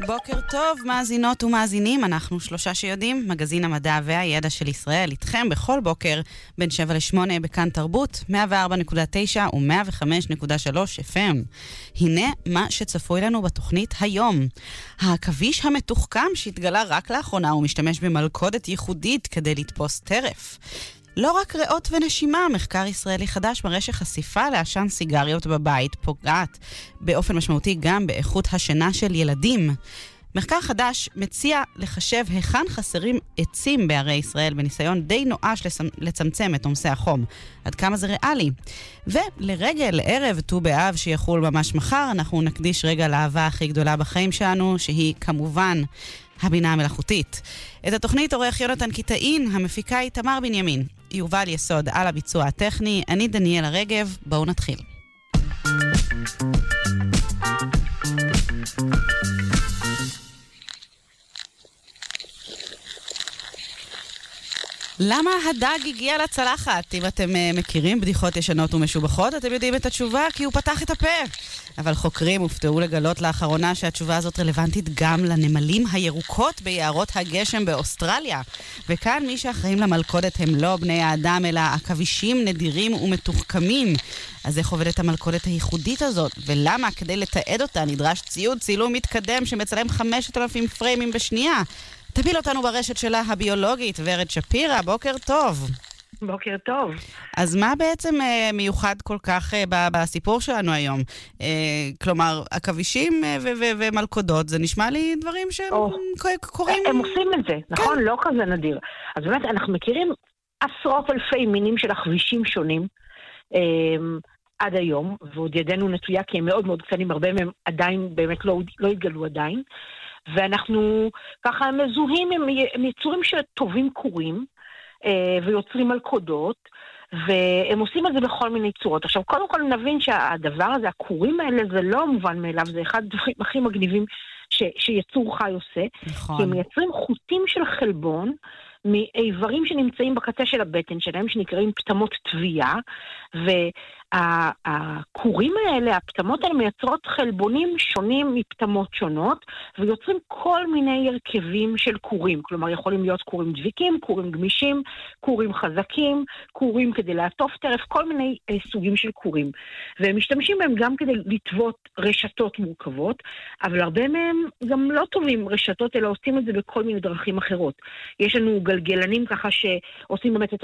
בוקר טוב, מאזינות ומאזינים, אנחנו שלושה שיודעים, מגזין המדע והידע של ישראל, איתכם בכל בוקר, בין 7 ל-8 בכאן תרבות, 104.9 ו-105.3 FM. הנה מה שצפוי לנו בתוכנית היום. העכביש המתוחכם שהתגלה רק לאחרונה ומשתמש במלכודת ייחודית כדי לתפוס טרף. לא רק ריאות ונשימה, מחקר ישראלי חדש מראה שחשיפה לעשן סיגריות בבית פוגעת באופן משמעותי גם באיכות השינה של ילדים. מחקר חדש מציע לחשב היכן חסרים עצים בערי ישראל בניסיון די נואש לצמצם את עומסי החום. עד כמה זה ריאלי. ולרגל ערב ט"ו באב שיחול ממש מחר, אנחנו נקדיש רגע לאהבה הכי גדולה בחיים שלנו, שהיא כמובן הבינה המלאכותית. את התוכנית עורך יונתן קיטאין, המפיקה היא תמר בנימין. יובל יסוד על הביצוע הטכני, אני דניאלה רגב, בואו נתחיל. למה הדג הגיע לצלחת? אם אתם מכירים בדיחות ישנות ומשובחות, אתם יודעים את התשובה כי הוא פתח את הפה. אבל חוקרים הופתעו לגלות לאחרונה שהתשובה הזאת רלוונטית גם לנמלים הירוקות ביערות הגשם באוסטרליה. וכאן מי שאחראים למלכודת הם לא בני האדם, אלא עכבישים נדירים ומתוחכמים. אז איך עובדת המלכודת הייחודית הזאת? ולמה כדי לתעד אותה נדרש ציוד צילום מתקדם שמצלם 5,000 פריימים בשנייה? תפיל אותנו ברשת שלה הביולוגית, ורד שפירא, בוקר טוב. בוקר טוב. אז מה בעצם מיוחד כל כך בסיפור שלנו היום? כלומר, עכבישים ומלכודות, זה נשמע לי דברים שהם קוראים... הם עושים את זה, נכון? לא כזה נדיר. אז באמת, אנחנו מכירים עשרות אלפי מינים של עכבישים שונים עד היום, ועוד ידנו נטויה כי הם מאוד מאוד קטנים, הרבה מהם עדיין באמת לא התגלו עדיין. ואנחנו ככה מזוהים עם יצורים שטובים קורים ויוצרים מלכודות, והם עושים את זה בכל מיני צורות. עכשיו, קודם כל נבין שהדבר הזה, הקורים האלה, זה לא מובן מאליו, זה אחד הדברים הכי מגניבים שיצור חי עושה, נכון. כי הם מייצרים חוטים של חלבון, מאיברים שנמצאים בקצה של הבטן שלהם, שנקראים פטמות תביעה, והקורים האלה, הפטמות האלה מייצרות חלבונים שונים מפטמות שונות, ויוצרים כל מיני הרכבים של קורים, כלומר יכולים להיות קורים דביקים, קורים גמישים, קורים חזקים, קורים כדי לעטוף טרף, כל מיני סוגים של קורים. והם משתמשים בהם גם כדי לטוות רשתות מורכבות, אבל הרבה מהם גם לא טובים רשתות, אלא עושים את זה בכל מיני דרכים אחרות. יש לנו גלגלנים ככה שעושים באמת את